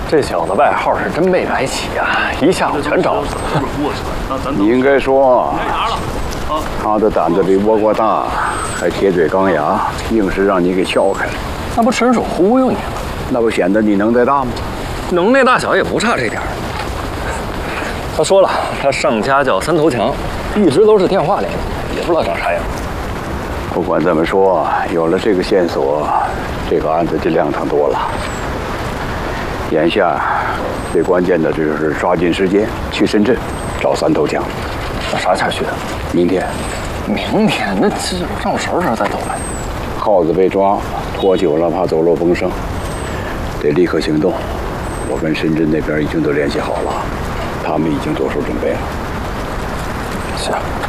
这小子外号是真被白起啊，一下午全招了。 你应该说，他的胆子比倭瓜大，还铁嘴钢牙，硬是让你给撬开了。 那不纯属忽悠你吗？ 那不显得你能耐大吗？ 能耐大小也不差这点儿。他说了，他上家叫三头强，一直都是电话联系，也不知道长啥样。 不管怎么说，有了这个线索，这个案子就亮堂多了。眼下最关键的就是抓紧时间去深圳找三头强。 那啥前去的？ 明天。 明天？那这让我什么时候再走来？ 耗子被抓，拖久了怕走漏风声，得立刻行动。我跟深圳那边已经都联系好了，他们已经做出准备了。 行。